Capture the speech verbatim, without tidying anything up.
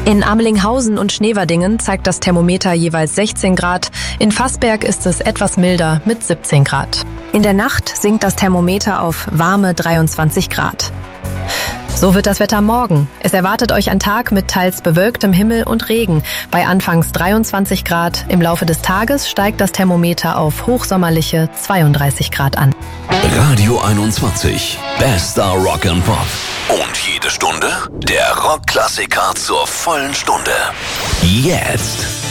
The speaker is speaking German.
In Amelinghausen und Schneverdingen zeigt das Thermometer jeweils sechzehn Grad. In Vassberg ist es etwas milder mit siebzehn Grad. In der Nacht sinkt das Thermometer auf warme dreiundzwanzig Grad. So wird das Wetter morgen. Es erwartet euch ein Tag mit teils bewölktem Himmel und Regen. Bei anfangs dreiundzwanzig Grad. Im Laufe des Tages steigt das Thermometer auf hochsommerliche zweiunddreißig Grad an. Radio einundzwanzig. Bester Rock and Pop. Und jede Stunde der Rockklassiker zur vollen Stunde. Jetzt.